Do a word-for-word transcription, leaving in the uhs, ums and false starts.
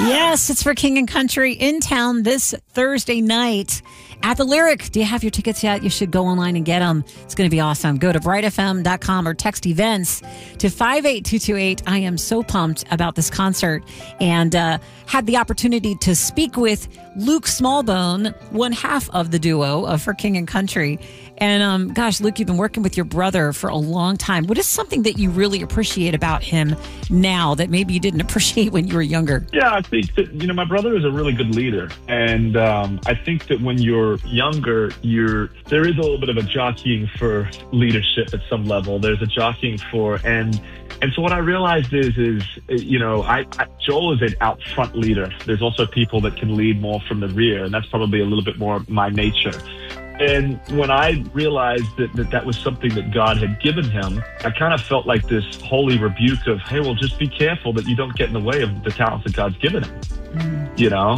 Yes, it's for King and Country in town this Thursday night at the Lyric. Do you have your tickets yet? You should go online and get them. It's going to be awesome. Go to bright f m dot com or text events to five eight two two eight. I am so pumped about this concert and uh, had the opportunity to speak with Luke Smallbone, one half of the duo of For King and Country. And um, gosh, Luke, you've been working with your brother for a long time. What is something that you really appreciate about him now that maybe you didn't appreciate when you were younger? Yeah, I think that, you know, my brother is a really good leader. And um, I think that when you're younger, you're there is a little bit of a jockeying for leadership at some level. There's a jockeying for, and and so what I realized is, is you know, I, I Joel is an out front leader. There's also people that can lead more from the rear, and that's probably a little bit more my nature. And when I realized that, that that was something that God had given him, I kind of felt like this holy rebuke of, hey, well, just be careful that you don't get in the way of the talents that God's given him, mm. you know?